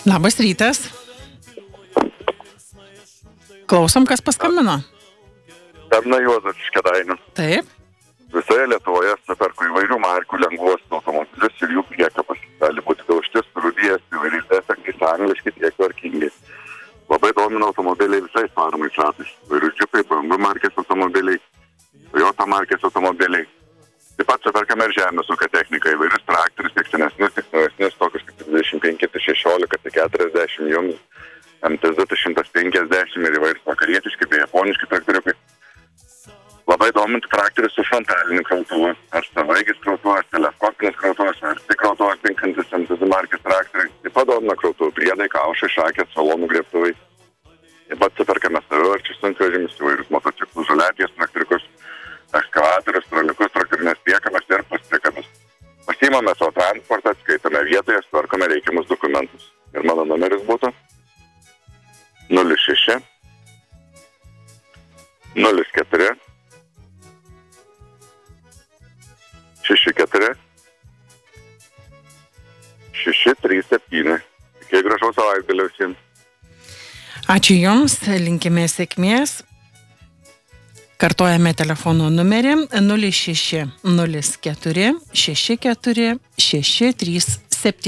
Labas rytas. Klausom, kas paskambino. Pernai Juozas iš Kėdainių. Taip. Visoje Lietuvoje perku įvairių markių lengvuosius automobilius ir jų priekabas. Gali būti daužtis, rudijas, įvairiais defektais, angliški, tiek tvarkingi. Labai domina automobiliai visais varomais ratais. Įvairių džipai, BMW markės automobiliai, Toyota markės automobiliai. Taip pat perkame ir žemės ūkio techniką, įvairius traktorius, tiek senesnius, tiek naujesnius, tokius kaip 25, 16, 40 jums, MTZ 150 ir įvairius vakarietiški bei japoniški traktoriukai. Labai domintų traktorius su frontaliniu krautuvu, ar savaigis krautuvas, teleskopinis krautuvas, ar tik krautuvas tinkantis MTZ markės traktoriai. Taip pat domina krautuvų priedai, kaušai, šakės, salonų griebtuvai. Taip pat perkame savivarčius sunkvežimius, įvairius motociklus, žoliapjės traktoriukus, ekskavatorius, troliukus, traktorinės priekabas ir puspriekabas. Pasiimame savo transportą, skaitome vietoje, tvarkome reikiamus dokumentus. Ir mano numeris būtų 06 04 64 637. Iki gražaus savaitgalio visiems. Ačiū Jums, linkime sėkmės. Kartojame telefono numerį 06 04 64 637.